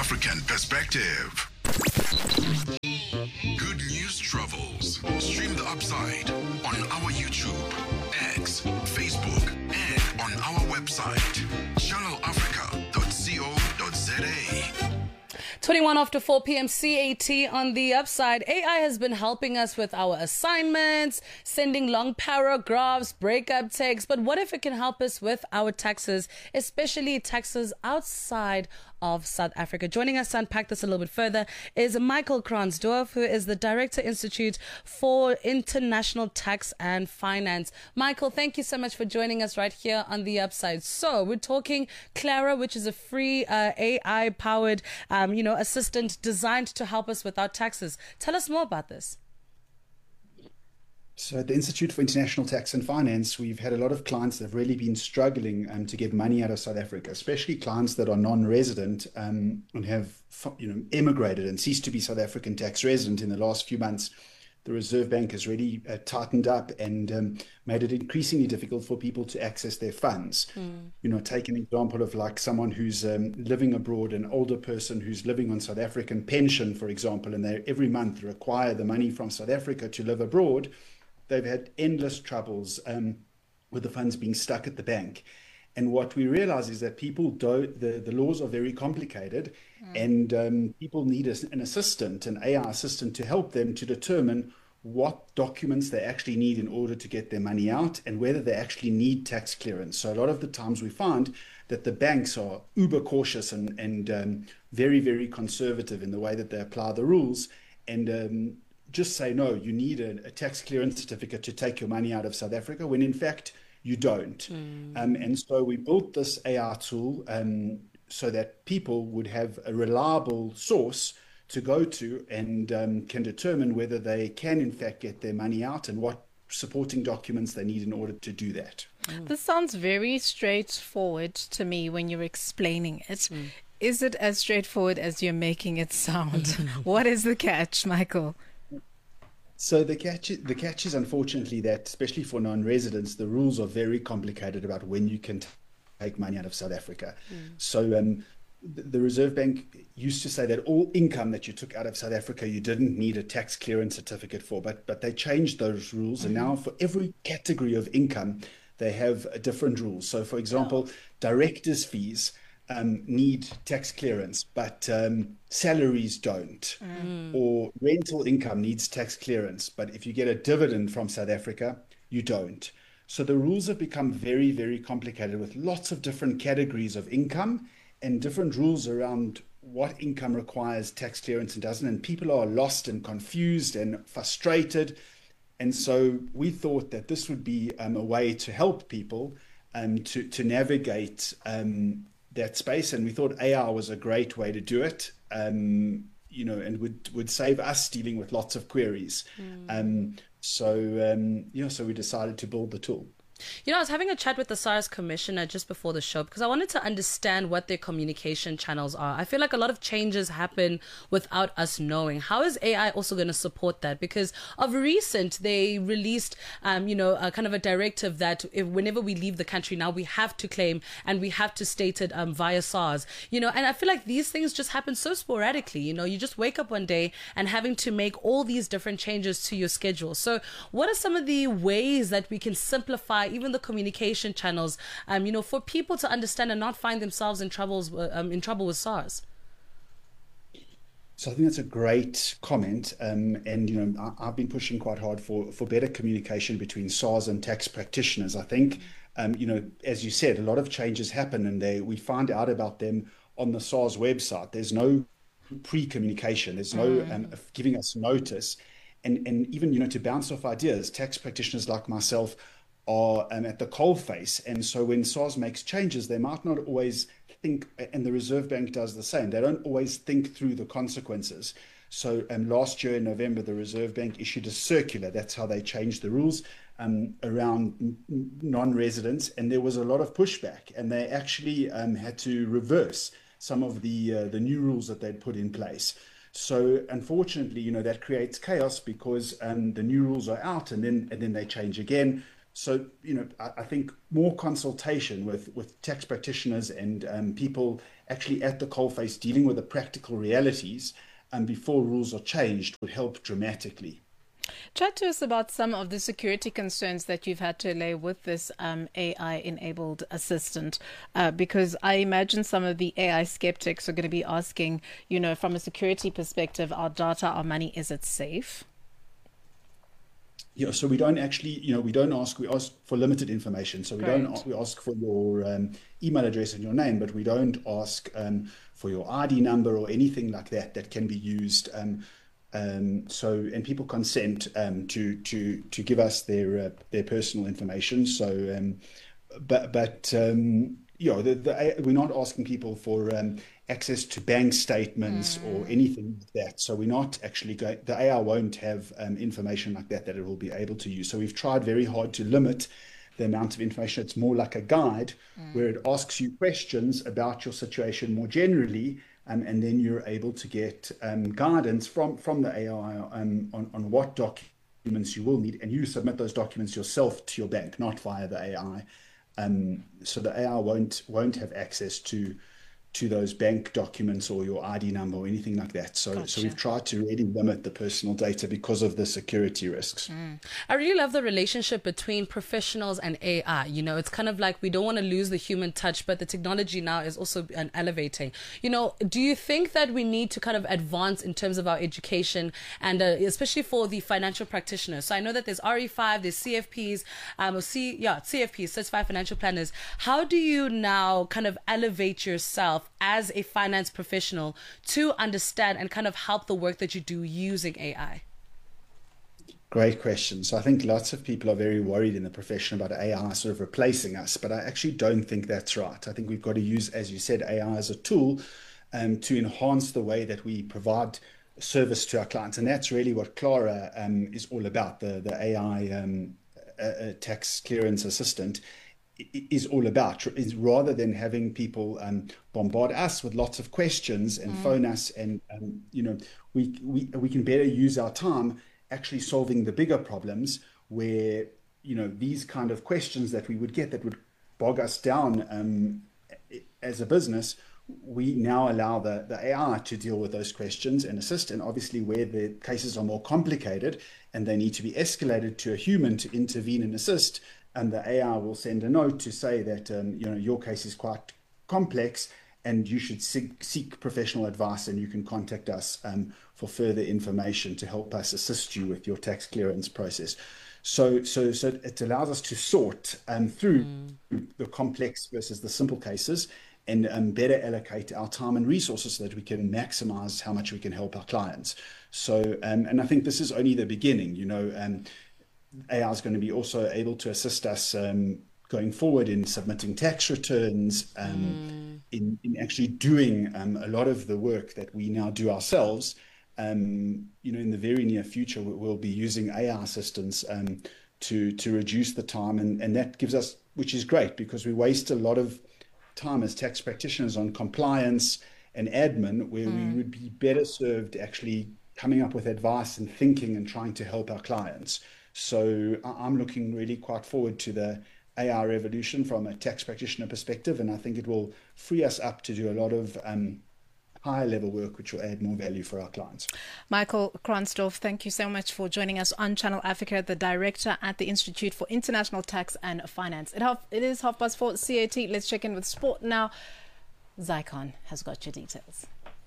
African perspective. Good news travels. Stream the upside on our YouTube, X, Facebook, and on our website, channelafrica.co.za. 21 after 4 p.m. CAT on the upside. AI has been helping us with our assignments, sending long paragraphs, breakup texts. But what if it can help us with our taxes, especially taxes outside of South Africa? Joining us to unpack this a little bit further is Michael Kransdorff, who is the Director Institute for International Tax and Finance. Michael, thank you so much for joining us right here on the upside. So we're talking Clara, which is a free AI-powered, assistant designed to help us with our taxes. Tell us more about this. So at the Institute for International Tax and Finance, we've had a lot of clients that have really been struggling to get money out of South Africa, especially clients that are non-resident and have emigrated and ceased to be South African tax resident in the last few months. The Reserve Bank has really tightened up and made it increasingly difficult for people to access their funds. Take an example of like someone who's living abroad, an older person who's living on South African pension, for example, and they every month require the money from South Africa to live abroad. They've had endless troubles with the funds being stuck at the bank. And what we realize is that people don't, the laws are very complicated and people need an assistant, an AI assistant to help them to determine what documents they actually need in order to get their money out and whether they actually need tax clearance. So a lot of the times we find that the banks are uber cautious and very, very conservative in the way that they apply the rules and just say, no, you need a tax clearance certificate to take your money out of South Africa, when in fact you don't. And so we built this AI tool so that people would have a reliable source to go to and can determine whether they can in fact get their money out and what supporting documents they need in order to do that. This sounds very straightforward to me when you're explaining it. Is it as straightforward as you're making it sound? What is the catch, Michael? So the catch is unfortunately that, especially for non-residents, the rules are very complicated about when you can take money out of South Africa. So the Reserve Bank used to say that all income that you took out of South Africa, you didn't need a tax clearance certificate for, but they changed those rules. And now for every category of income, they have different rules. So for example, directors' fees need tax clearance, but salaries don't. Or rental income needs tax clearance, but if you get a dividend from South Africa, you don't. So the rules have become very, very complicated with lots of different categories of income and different rules around what income requires tax clearance and doesn't. And people are lost and confused and frustrated. And so we thought that this would be a way to help people to navigate that space, and we thought AI was a great way to do it, and would save us dealing with lots of queries. So we decided to build the tool. I was having a chat with the SARS commissioner just before the show because I wanted to understand what their communication channels are. I feel like a lot of changes happen without us knowing. How is AI also going to support that? Because of recent, they released, a kind of a directive that whenever we leave the country now, we have to claim and we have to state it via SARS. And I feel like these things just happen so sporadically. You just wake up one day and having to make all these different changes to your schedule. So what are some of the ways that we can simplify even the communication channels, for people to understand and not find themselves in trouble with SARS? So I think that's a great comment. I've been pushing quite hard for better communication between SARS and tax practitioners. I think, as you said, a lot of changes happen and we find out about them on the SARS website. There's no pre-communication. There's no giving us notice. And even, to bounce off ideas, tax practitioners like myself are at the coalface. And so when SARS makes changes, they might not always think, and the Reserve Bank does the same, they don't always think through the consequences. So last year in November, the Reserve Bank issued a circular. That's how they changed the rules around non-residents. And there was a lot of pushback. And they actually had to reverse some of the new rules that they'd put in place. So unfortunately, that creates chaos because the new rules are out and then they change again. So, I think more consultation with tax practitioners and people actually at the coalface dealing with the practical realities before rules are changed would help dramatically. Chat to us about some of the security concerns that you've had to allay with this AI-enabled assistant, because I imagine some of the AI skeptics are going to be asking, from a security perspective, our data, our money, is it safe? Yeah, so we don't actually, we ask for limited information. So we ask for your email address and your name, but we don't ask for your ID number or anything like that can be used. And people consent to give us their personal information. So, we're not asking people for access to bank statements or anything like that. So we're not actually the AI won't have information like that it will be able to use. So we've tried very hard to limit the amount of information. It's more like a guide where it asks you questions about your situation more generally. And then you're able to get guidance from the AI on what documents you will need, and you submit those documents yourself to your bank, not via the AI. So the AI won't have access to those bank documents or your ID number or anything like that. So we've tried to really limit the personal data because of the security risks. I really love the relationship between professionals and AI. It's kind of like we don't want to lose the human touch, but the technology now is also elevating. Do you think that we need to kind of advance in terms of our education, and especially for the financial practitioners? So I know that there's RE5, there's CFPs, CFPs, Certified Financial Planners. How do you now kind of elevate yourself as a finance professional to understand and kind of help the work that you do using AI? Great question. So I think lots of people are very worried in the profession about AI sort of replacing us, but I actually don't think that's right. I think we've got to use, as you said, AI as a tool to enhance the way that we provide service to our clients. And that's really what Clara is all about. The AI tax clearance assistant is all about, is rather than having people bombard us with lots of questions and phone us, and we can better use our time actually solving the bigger problems where these kind of questions that we would get that would bog us down as a business. We now allow the AI to deal with those questions and assist, and obviously where the cases are more complicated and they need to be escalated to a human to intervene and assist, and the AI will send a note to say that your case is quite complex and you should seek professional advice, and you can contact us for further information to help us assist you with your tax clearance process. So it allows us to sort through the complex versus the simple cases, and better allocate our time and resources so that we can maximize how much we can help our clients. So and I think this is only the beginning. AI is going to be also able to assist us going forward in submitting tax returns, in actually doing a lot of the work that we now do ourselves. In the very near future, we'll be using AI assistance to reduce the time, and that gives us, which is great, because we waste a lot of time as tax practitioners on compliance and admin, where we would be better served actually coming up with advice and thinking and trying to help our clients. So I'm looking really quite forward to the AI revolution from a tax practitioner perspective, and I think it will free us up to do a lot of higher level work, which will add more value for our clients. Michael Kraansdorff, thank you so much for joining us on Channel Africa, the director at the Institute for International Tax and Finance. It is 4:30 CAT. Let's check in with sport now. Zycon has got your details.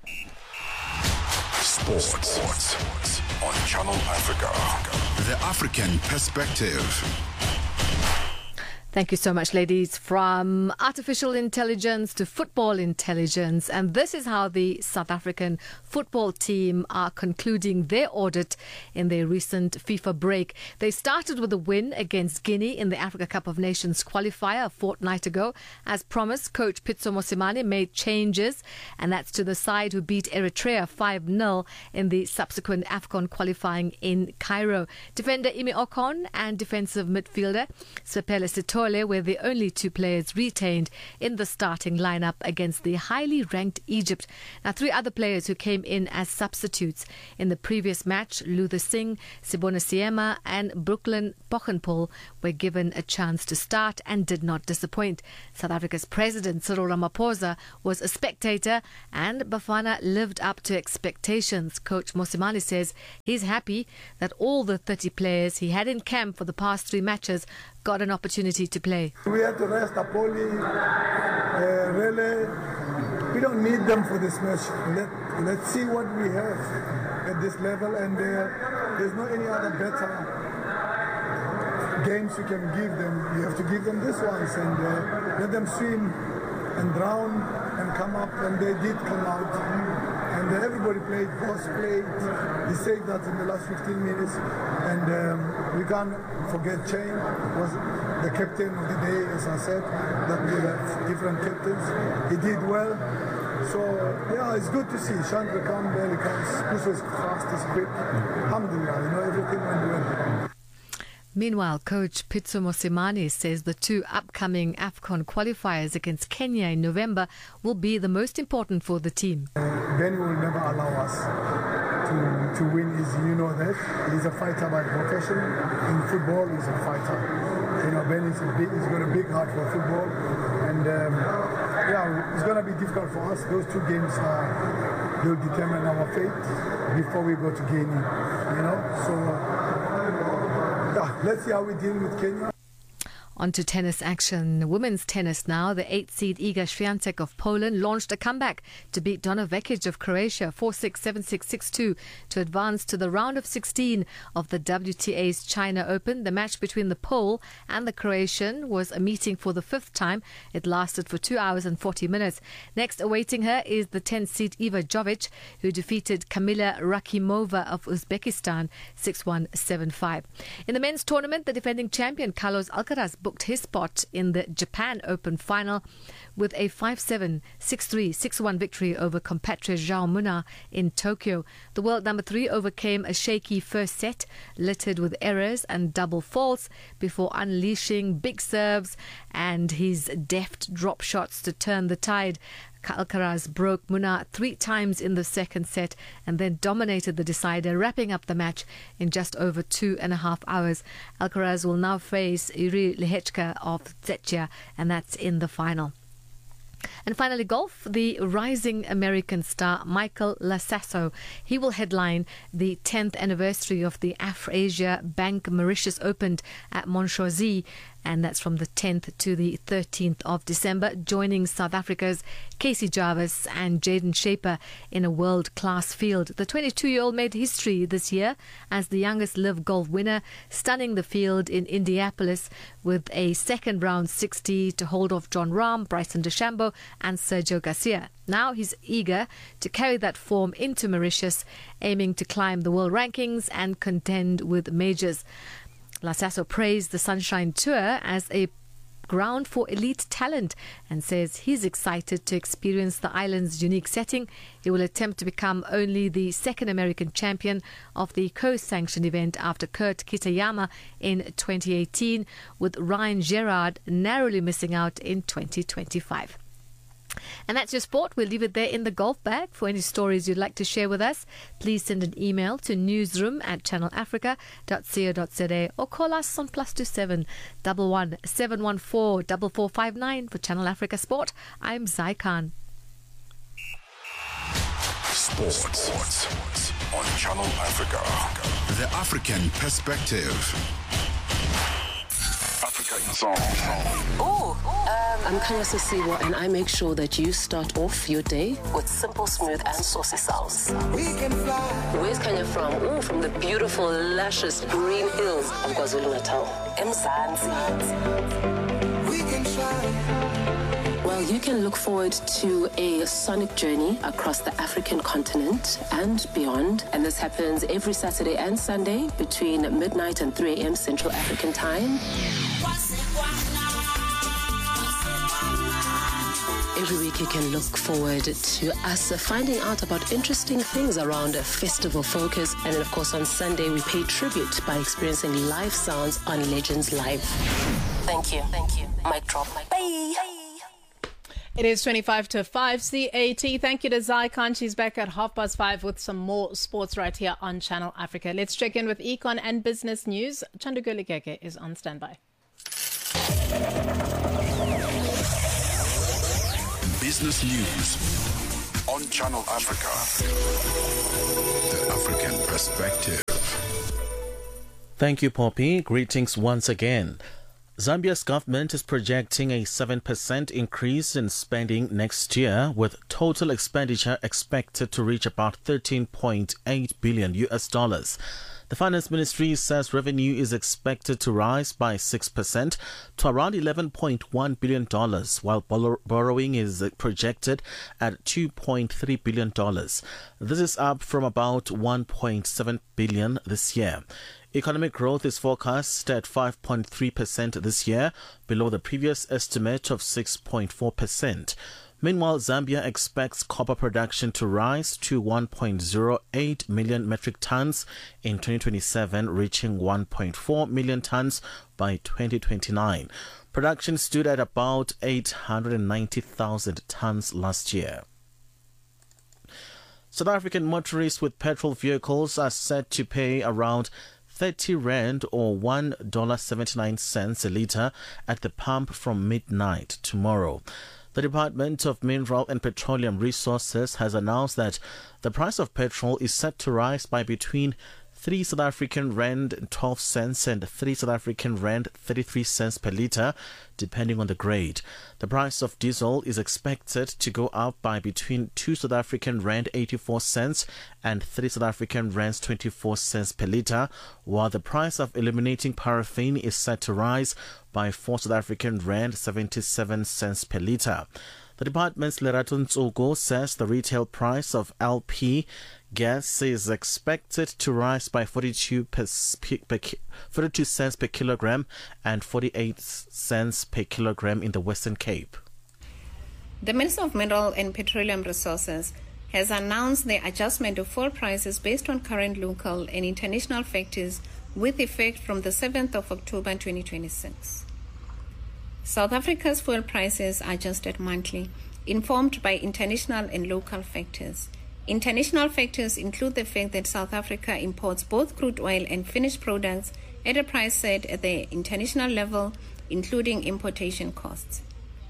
Sports on Channel Africa. The African perspective. Thank you so much, ladies. From artificial intelligence to football intelligence. And this is how the South African football team are concluding their audit in their recent FIFA break. They started with a win against Guinea in the Africa Cup of Nations qualifier a fortnight ago. As promised, coach Pitso Mosimane made changes, and that's to the side who beat Eritrea 5-0 in the subsequent AFCON qualifying in Cairo. Defender Imi Okon and defensive midfielder Sepele Sitoe Sithole were the only two players retained in the starting lineup against the highly ranked Egypt. Now, three other players who came in as substitutes in the previous match, Luther Singh, Sibona Siema and Brooklyn Pochenpol, were given a chance to start and did not disappoint. South Africa's President Cyril Ramaphosa was a spectator and Bafana lived up to expectations. Coach Mosimane says he's happy that all the 30 players he had in camp for the past 3 matches got an opportunity to play. We had to rest Apoli, Rele. We don't need them for this match. Let's see what we have at this level, and there's no any other better games you can give them. You have to give them this ones and let them swim and drown and come up, and they did come out. And everybody played, boss played. He said that in the last 15 minutes. And we can't forget Chain, was the captain of the day, as I said, that we have different captains. He did well. So, yeah, it's good to see. Chandra come, barely comes. Puso is fast, is quick. Alhamdulillah, everything went well. Meanwhile, coach Pitso Mosimane says the 2 upcoming AFCON qualifiers against Kenya in November will be the most important for the team. Benny will never allow us to win. You know that. He's a fighter by profession. In football, he's a fighter. Benny's got a big heart for football. And it's going to be difficult for us. Those 2 games will determine our fate before we go to Guinea. So let's see how we deal with Kenya. On to tennis action. Women's tennis now. The 8-seed Iga Swiatek of Poland launched a comeback to beat Donna Vekic of Croatia 4-6, 7-6, 6-2 to advance to the round of 16 of the WTA's China Open. The match between the Pole and the Croatian was a meeting for the 5th time. It lasted for 2 hours and 40 minutes. Next awaiting her is the 10th-seed Iva Jovic, who defeated Kamila Rakimova of Uzbekistan 6-1, 7-5. In the men's tournament, the defending champion Carlos Alcaraz booked his spot in the Japan Open final with a 5-7, 6-3, 6-1 victory over compatriot Zhao Muna in Tokyo. The world number 3 overcame a shaky first set littered with errors and double faults before unleashing big serves and his deft drop shots to turn the tide. Alcaraz broke Muna 3 times in the second set and then dominated the decider, wrapping up the match in just over 2.5 hours. Alcaraz will now face Yuri Lehechka of Czechia, and that's in the final. And finally, golf. The rising American star Michael Lasasso, he will headline the 10th anniversary of the Afrasia Bank Mauritius Open at Monchoisi, and that's from the 10th to the 13th of December, joining South Africa's Casey Jarvis and Jaden Shaper in a world-class field. The 22-year-old made history this year as the youngest LIV Golf winner, stunning the field in Indianapolis with a second round 60 to hold off John Rahm, Bryson DeChambeau and Sergio Garcia. Now he's eager to carry that form into Mauritius, aiming to climb the world rankings and contend with majors. Lasasso praised the Sunshine Tour as a ground for elite talent and says he's excited to experience the island's unique setting. He will attempt to become only the second American champion of the co-sanctioned event after Kurt Kitayama in 2018, with Ryan Gerard narrowly missing out in 2025. And that's your sport. We'll leave it there in the golf bag. For any stories you'd like to share with us, please send an email to newsroom@channelafrica.co.za or call us on +27 11 714 4459 for Channel Africa Sport. I'm Zai Khan. Sports on Channel Africa. The African perspective. Africa in Song. I'm Kanya Sisiwa, and I make sure that you start off your day with simple, smooth, and saucy sauce. Where's Kanya from? From the beautiful, luscious green hills of KwaZulu-Natal. Mzansi. Well, you can look forward to a sonic journey across the African continent and beyond. And this happens every Saturday and Sunday between midnight and 3 a.m. Central African Time. Every week you can look forward to us finding out about interesting things around a festival focus. And then, of course, on Sunday we pay tribute by experiencing live sounds on Legends Live. Thank you. Mic drop. Bye. It is 25 to 5 CAT. Thank you to Zai Khan. She's back at 5:30 with some more sports right here on Channel Africa. Let's check in with econ and business news. Chandugo Ligege is on standby. Business news on Channel Africa. The African perspective. Thank you, Poppy. Greetings once again. Zambia's government is projecting a 7% increase in spending next year, with total expenditure expected to reach about $13.8 billion. The Finance Ministry says revenue is expected to rise by 6% to around $11.1 billion, while borrowing is projected at $2.3 billion. This is up from about $1.7 billion this year. Economic growth is forecast at 5.3% this year, below the previous estimate of 6.4%. Meanwhile, Zambia expects copper production to rise to 1.08 million metric tons in 2027, reaching 1.4 million tons by 2029. Production stood at about 890,000 tons last year. South African motorists with petrol vehicles are set to pay around 30 Rand or $1.79 a litre at the pump from midnight tomorrow. The Department of Mineral and Petroleum Resources has announced that the price of petrol is set to rise by between 3 South African Rand 12 cents and 3 South African Rand 33 cents per litre, depending on the grade. The price of diesel is expected to go up by between 2 South African Rand 84 cents and 3 South African Rands 24 cents per litre, while the price of illuminating paraffin is set to rise by 4 South African Rand 77 cents per litre. The department's Lerato Nsuku says the retail price of LP gas is expected to rise by 42 cents per kilogram and 48 cents per kilogram in the Western Cape. The Minister of Mineral and Petroleum Resources has announced the adjustment of fuel prices based on current local and international factors with effect from the 7th of October 2026. South Africa's fuel prices are adjusted monthly, informed by international and local factors. International factors include the fact that South Africa imports both crude oil and finished products at a price set at the international level, including importation costs.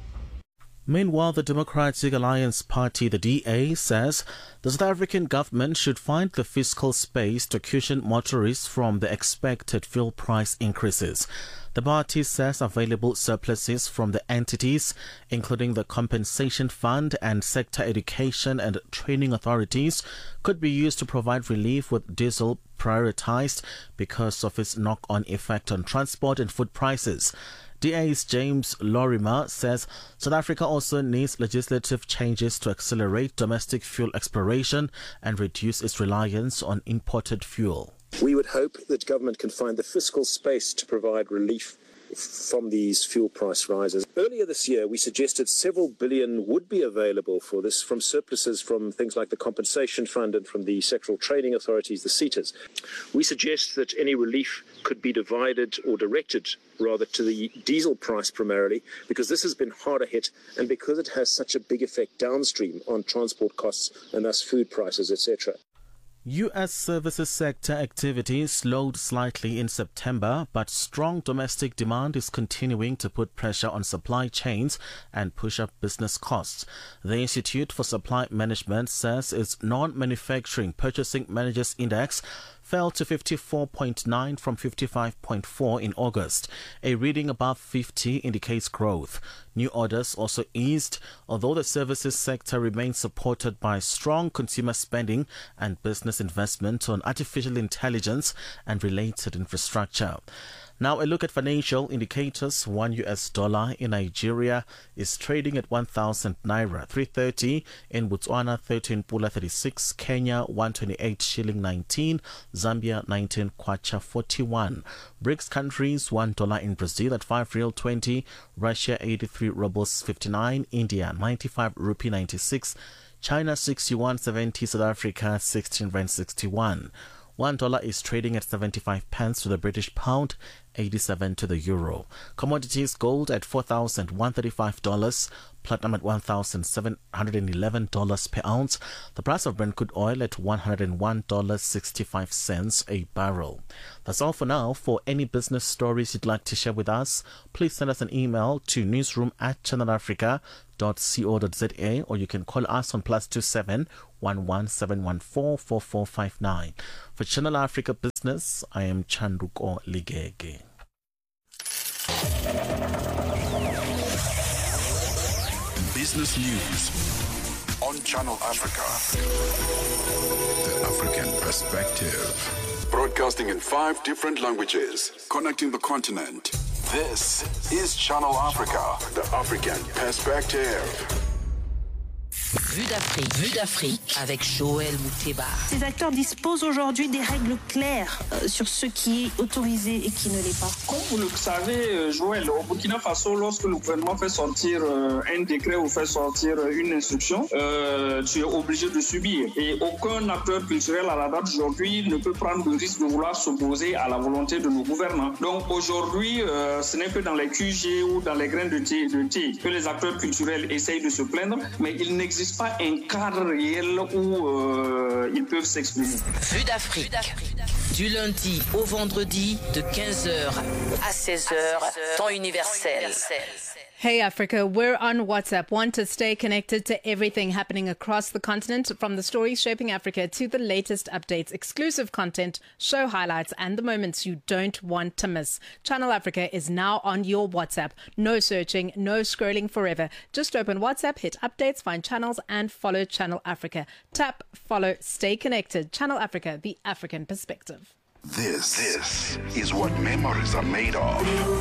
Meanwhile, the Democratic Alliance Party, the DA, says the South African government should find the fiscal space to cushion motorists from the expected fuel price increases. The party says available surpluses from the entities, including the Compensation Fund and Sector Education and Training Authorities, could be used to provide relief, with diesel prioritized because of its knock-on effect on transport and food prices. DA's James Lorimer says South Africa also needs legislative changes to accelerate domestic fuel exploration and reduce its reliance on imported fuel. We would hope that government can find the fiscal space to provide relief from these fuel price rises. Earlier this year, we suggested several billion would be available for this from surpluses from things like the Compensation Fund and from the Sectoral Trading Authorities, the SETAs. We suggest that any relief could be divided or directed rather to the diesel price primarily, because this has been harder hit and because it has such a big effect downstream on transport costs and thus food prices, etc. U.S. services sector activity slowed slightly in September, but strong domestic demand is continuing to put pressure on supply chains and push up business costs. The Institute for Supply Management says its non-manufacturing purchasing managers index fell to 54.9 from 55.4 in August. A reading above 50 indicates growth. New orders also eased, although the services sector remains supported by strong consumer spending and business investment on artificial intelligence and related infrastructure. Now a look at financial indicators. $1 in Nigeria is trading at 1,000 Naira 330, in Botswana 13 Pula 36, Kenya 128 shilling 19, Zambia 19 Kwacha 41. BRICS countries $1 in Brazil at 5 Real 20, Russia 83 rubles 59, India 95 rupee 96, China 61.70, South Africa 16 Rand 61. $1 is trading at 75 pence to the British pound, 87 to the euro. Commodities: gold at $4,135, platinum at $1,711 per ounce. The price of Brent crude oil at $101.65 a barrel. That's all for now. For any business stories you'd like to share with us, please send us an email to newsroom@channelafrica.co.za, or you can call us on +27 11714 4459. For Channel Africa Business, I am Chanduko Ligege. Business News on Channel Africa. The African Perspective. Broadcasting in 5 different languages, connecting the continent. This is Channel Africa, the African Perspective. Vue d'Afrique avec Joël Mouteba. Ces acteurs disposent aujourd'hui des règles claires sur ce qui est autorisé et qui ne l'est pas. Comme vous le savez, Joël, au Burkina Faso, lorsque le gouvernement fait sortir un décret ou fait sortir une instruction, tu es obligé de subir. Et aucun acteur culturel à la date d'aujourd'hui ne peut prendre le risque de vouloir s'opposer à la volonté de nos gouvernants. Donc aujourd'hui, ce n'est que dans les QG ou dans les grains de thé que les acteurs culturels essayent de se plaindre, mais il n'existe pas un cadre réel où ils peuvent s'exprimer. Vue d'Afrique. Du lundi au vendredi de 15h à 16h, temps universel. Hey Africa, we're on WhatsApp. Want to stay connected to everything happening across the continent, from the stories shaping Africa to the latest updates, exclusive content, show highlights, and the moments you don't want to miss. Channel Africa is now on your WhatsApp. No searching, no scrolling forever. Just open WhatsApp, hit updates, find channels, and follow Channel Africa. Tap, follow, stay connected. Channel Africa, the African perspective. This is what memories are made of.